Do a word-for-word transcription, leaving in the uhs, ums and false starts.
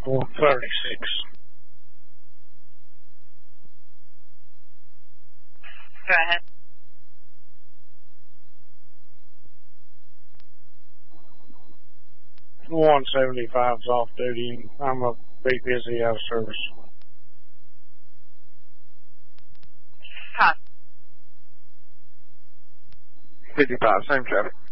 four thirty-six. Go ahead. one seventy-five is off duty. I'm a be busy out of service. Huh. fifty-five, same traffic.